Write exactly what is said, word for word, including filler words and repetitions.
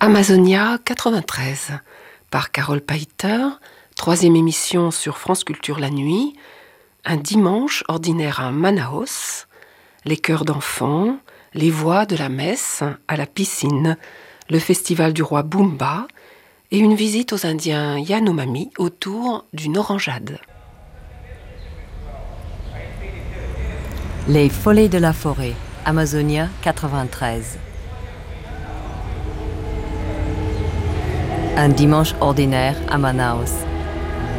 Amazonia quatre-vingt-treize, par Carole Païter, troisième émission sur France Culture la nuit, un dimanche ordinaire à Manaus, les chœurs d'enfants, les voix de la messe à la piscine, le festival du roi Bumba et une visite aux Indiens Yanomami autour d'une orangeade. Les follets de la forêt, Amazonia quatre-vingt-treize. Un dimanche ordinaire à Manaus.